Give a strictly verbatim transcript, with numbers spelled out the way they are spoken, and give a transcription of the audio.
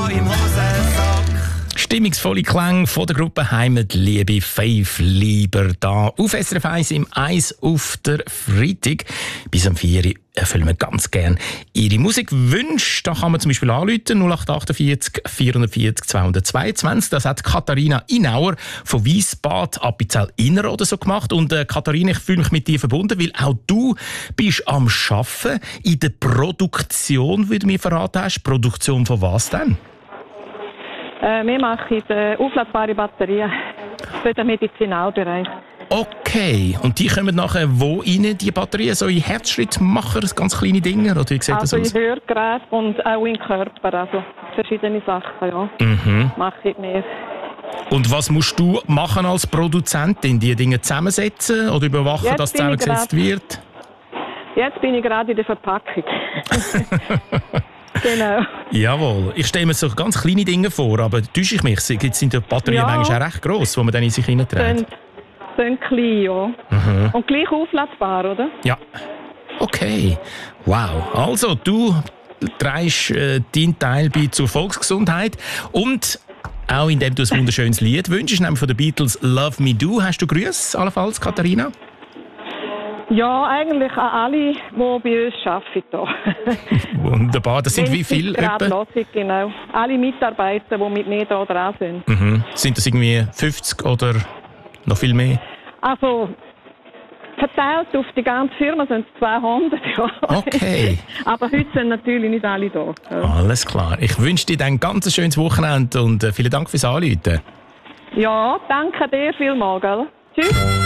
im Hosensack. Stimmungsvolle Klänge von der Gruppe Heimatliebe Fünf Lieber da auf S R F eins im Eis auf der Freitag. Bis am vier Uhr erfüllen wir ganz gerne Ihre Musikwünsche. Da kann man zum Beispiel anrufen null acht achtundvierzig vierundvierzig zweihundertzweiundzwanzig. Das hat Katharina Inauer von Wiesbad Appenzell Innerrhoden so gemacht. Und äh, Katharina, ich fühle mich mit dir verbunden, weil auch du bist am Arbeiten in der Produktion, wie du mir verraten hast. Produktion von was denn? Äh, wir machen äh, aufladbare Batterien für den Medizinalbereich. Okay, und die kommen nachher wo rein, die Batterien? So in Herzschrittmacher, ganz kleine Dinge? Oder wie sieht also das aus? in Hörgeräten und auch im Körper, also verschiedene Sachen, ja. Mhm. Mache ich mehr. Und was musst du machen als Produzentin? Die Dinge zusammensetzen oder überwachen, Jetzt dass bin ich zusammengesetzt grad- wird? Jetzt bin ich gerade in der Verpackung. Genau. Jawohl. Ich stelle mir so ganz kleine Dinge vor, aber täusche ich mich? Jetzt sind die Batterien Ja. manchmal auch recht gross, die man dann in sich hineinträgt. Sind, sind klein, ja. Mhm. Und gleich aufladbar, oder? Ja. Okay. Wow. Also, du trägst äh, deinen Teil bei zur Volksgesundheit und auch indem du ein wunderschönes Lied wünschst, nämlich von den Beatles «Love Me Do». Hast du Grüße, allenfalls, Katharina? Ja, eigentlich an alle, die bei uns arbeiten. Wunderbar. Das sind wie viele? Gerade etwa? los, genau. Alle Mitarbeiter, die mit mir hier dran sind. Mhm. Sind das irgendwie fünfzig oder noch viel mehr? Also, verteilt auf die ganze Firma sind es zweihundert. Ja. Okay. Aber heute sind natürlich nicht alle da. Ja, Alles klar. Ich wünsche dir dann ein ganz schönes Wochenende und äh, vielen Dank fürs Anrufen. ja danke dir vielmals. Gell? Tschüss.